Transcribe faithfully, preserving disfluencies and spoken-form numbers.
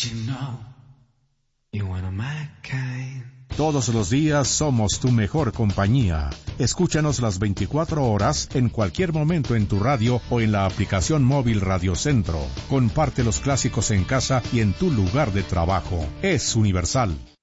Todos los días somos tu mejor compañía. Escúchanos las veinticuatro horas, en cualquier momento en tu radio o en la aplicación móvil Radio Centro. Comparte los clásicos en casa y en tu lugar de trabajo. Es Universal.